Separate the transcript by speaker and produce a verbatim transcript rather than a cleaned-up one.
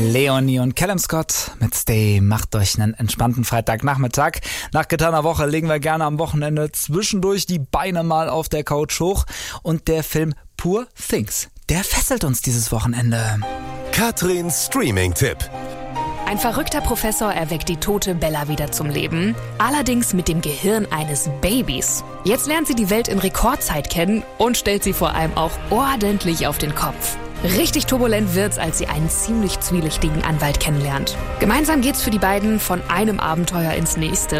Speaker 1: Leonie und Callum Scott mit Stay. Macht euch einen entspannten Freitagnachmittag. Nach getaner Woche legen wir gerne am Wochenende zwischendurch die Beine mal auf der Couch hoch. Und der Film Poor Things, der fesselt uns dieses Wochenende.
Speaker 2: Katrins Streaming-Tipp.
Speaker 3: Ein verrückter Professor erweckt die tote Bella wieder zum Leben, allerdings mit dem Gehirn eines Babys. Jetzt lernt sie die Welt in Rekordzeit kennen und stellt sie vor allem auch ordentlich auf den Kopf. Richtig turbulent wird's, als sie einen ziemlich zwielichtigen Anwalt kennenlernt. Gemeinsam geht's für die beiden von einem Abenteuer ins nächste.